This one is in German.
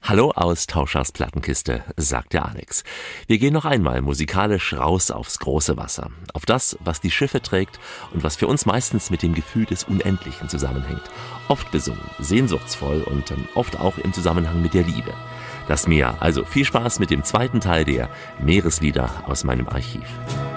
Hallo aus Tauschers Plattenkiste, sagt der Alex. Wir gehen noch einmal musikalisch raus aufs große Wasser. Auf das, was die Schiffe trägt und was für uns meistens mit dem Gefühl des Unendlichen zusammenhängt. Oft besungen, sehnsuchtsvoll und oft auch im Zusammenhang mit der Liebe. Das Meer. Also viel Spaß mit dem zweiten Teil der Meereslieder aus meinem Archiv.